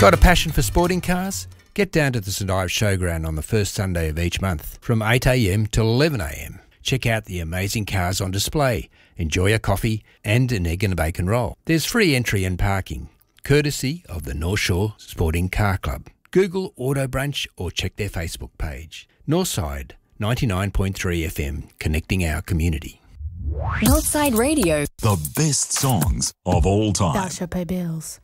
Got a passion for sporting cars? Get down to the St Ives Showground on the first Sunday of each month from 8am till 11am. Check out the amazing cars on display, enjoy a coffee and an egg and a bacon roll. There's free entry and parking, courtesy of the North Shore Sporting Car Club. Google Auto Brunch or check their Facebook page. Northside 99.3 FM, connecting our community. Northside Radio. The best songs of all time. Thou shalt pay bills.